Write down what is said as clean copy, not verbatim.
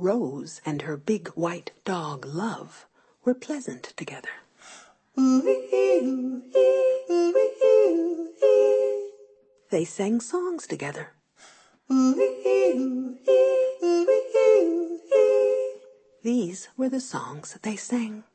Rose and her big white dog Love were pleasant together. They sang songs together. These were the songs they sang.